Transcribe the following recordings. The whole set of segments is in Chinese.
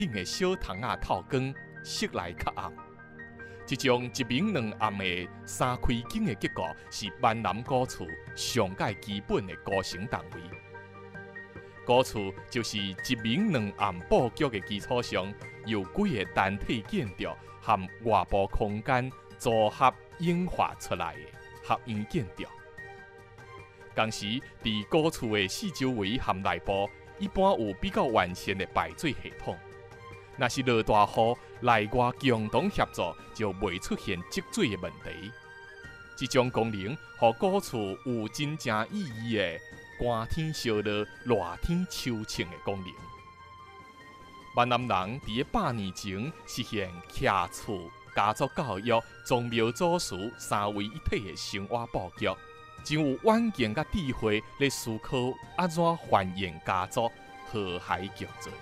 顶的小窗仔透光，色来较暗。这种一明两暗的三开景的结构，是闽南古厝上界基本的构成单位。古厝就是一明两暗布局的基础上，由几个单体建筑和外部空间组合演化出来的合院建筑。同时，伫古厝的四周围和内部，一般有比较完善的排水系统。若是落大雨，内外共同协作，就袂出现积水的问题。这种功能，互古厝有真正意义的寒天烧热、热天秋晴的功能。闽南人伫100年前实现徛厝、家族教育、宗庙祖师三位一体的生活布局，真有远见甲智慧来思考安怎繁衍家族、和谐共存。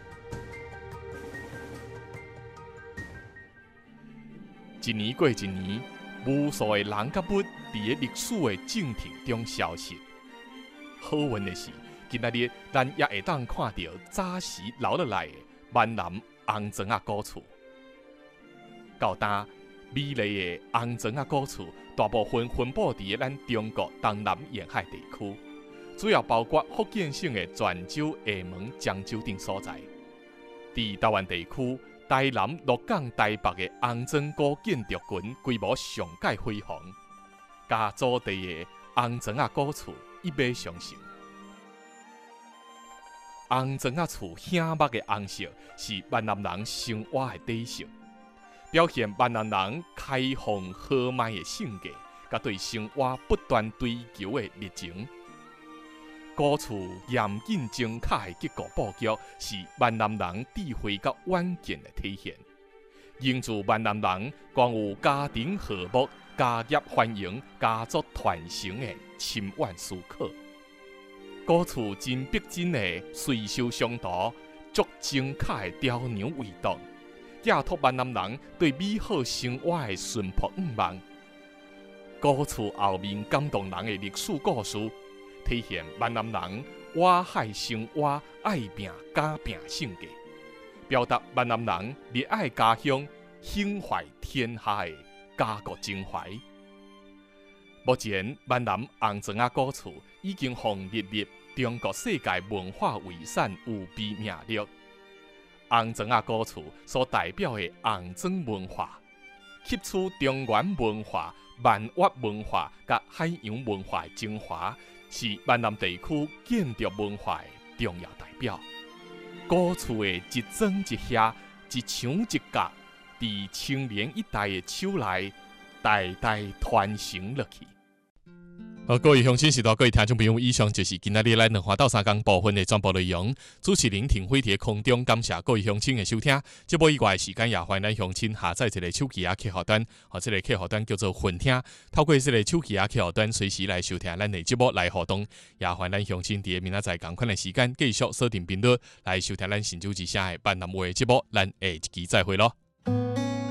一年过一年，无数的人甲物伫历史的进程中消失。好运的是，今仔日咱也会当看到早时留落来的闽南红砖仔古厝。到今，美丽的红砖仔古厝大部分分布伫咱中国东南沿海地区，主要包括福建省的泉州、厦门、漳州等所在。伫台湾地区，台南、鹿港、台北的红砖古建筑群规模上界辉煌，甲祖地的红砖仔古厝一马相承。红砖仔厝醒目的红色是闽南人生活的底色，表现闽南人开放豪迈的性格，甲对生活不断追求的热情。古厝严谨精巧的结构布局，是闽南人智慧甲远见的体现，营造闽南人光有家庭和睦、家业繁荣、家族传承的深远思考。古厝真逼真的水修相图，足精巧的雕梁画栋，寄托闽南人对美好生活的淳朴愿望。古厝后面感动人的历史故事，体现闽南人我海生活、爱拼敢拼性格，表达闽南人热爱家乡、胸怀天下的家国情怀。目前，闽南红砖仔古厝已经获列入中国世界文化遗产有备名录。红砖仔古厝所代表的红砖文化，吸取中原文化、闽粤文化甲海洋文化的精华，是闽南地区建筑文化的重要代表。古厝的一砖一瓦、一墙一角，伫青年一代的手内，代代传承落去。好，各位乡亲时代，各位听众朋友，以上就是今仔日咱两花斗三工部分的全部内容。主持人庭辉伫空中感谢各位乡亲的收听。节目以外的时间，也欢迎咱乡亲下载一个手机客户端，这个客户端叫做混听，透过这个手机客户端，随时来收听咱的节目来互动。也欢迎咱乡亲伫明仔载同款的时间，继续锁定频率来收听咱新竹之声的闽南话节目。咱下一期再会咯。